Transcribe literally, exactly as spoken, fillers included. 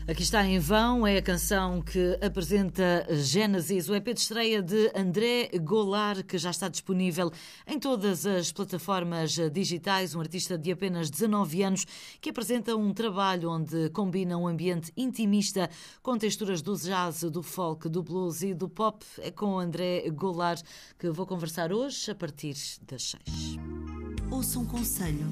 Aqui está Em Vão, é a canção que apresenta Gênesis, o E P de estreia de André Goulart, que já está disponível em todas as plataformas digitais. Um artista de apenas dezanove anos que apresenta um trabalho onde combina um ambiente intimista com texturas do jazz, do folk, do blues e do pop. É com André Goulart que vou conversar hoje a partir das seis. Ouça um conselho